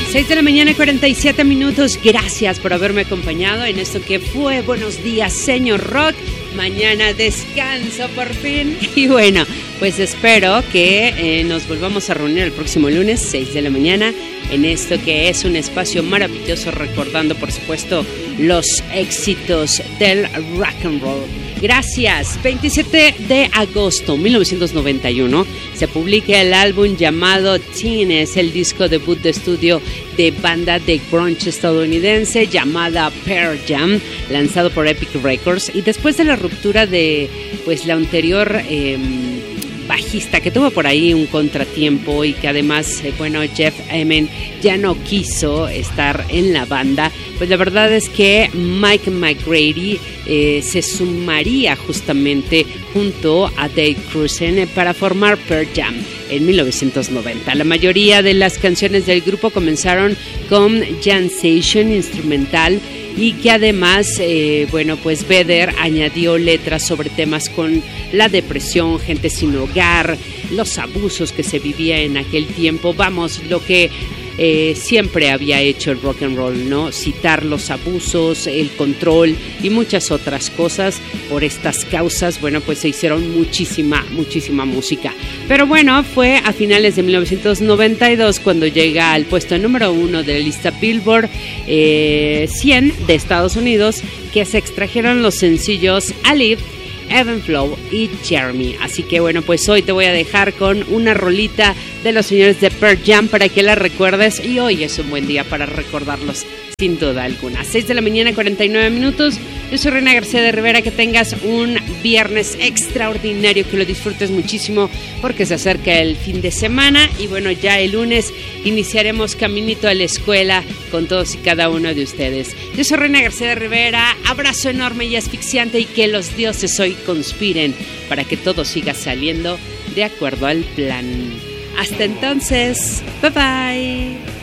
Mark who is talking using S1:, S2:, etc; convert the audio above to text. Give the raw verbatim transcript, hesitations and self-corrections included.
S1: seis de la mañana, cuarenta y siete minutos. Gracias por haberme acompañado en esto que fue Buenos Días, Señor Rock. Mañana descanso por fin. Y bueno, pues espero que eh, nos volvamos a reunir el próximo lunes, seis de la mañana, en esto que es un espacio maravilloso, recordando, por supuesto, los éxitos del rock and roll. Gracias. veintisiete de agosto de mil novecientos noventa y uno se publica el álbum llamado Teen. Es el disco debut de estudio de banda de grunge estadounidense llamada Pearl Jam, lanzado por Epic Records. Y después de la ruptura de pues la anterior eh, bajista, que tuvo por ahí un contratiempo y que además, eh, bueno, Jeff Ament ya no quiso estar en la banda, pues la verdad es que Mike McGrady eh, se sumaría justamente junto a Dave Grusin para formar Pearl Jam en mil novecientos noventa. La mayoría de las canciones del grupo comenzaron con jam session instrumental, y que además, eh, bueno, pues Vedder añadió letras sobre temas con la depresión, gente sin hogar, los abusos que se vivía en aquel tiempo. Vamos, lo que eh, siempre había hecho el rock and roll, ¿no? Citar los abusos, el control y muchas otras cosas. Por estas causas, bueno, pues se hicieron muchísima, muchísima música. Pero bueno, fue a finales de mil novecientos noventa y dos cuando llega al puesto número uno de la lista Billboard eh, cien de Estados Unidos, que se extrajeron los sencillos Alive, Ebb and Flow y Jeremy. Así que bueno, pues hoy te voy a dejar con una rolita de los señores de Pearl Jam para que la recuerdes, y hoy es un buen día para recordarlos sin duda alguna. seis de la mañana, cuarenta y nueve minutos. Yo soy Reina García de Rivera. Que tengas un viernes extraordinario, que lo disfrutes muchísimo porque se acerca el fin de semana, y bueno, ya el lunes iniciaremos caminito a la escuela con todos y cada uno de ustedes. Yo soy Reina García de Rivera. Abrazo enorme y asfixiante, y que los dioses hoy conspiren para que todo siga saliendo de acuerdo al plan. Hasta entonces, bye bye.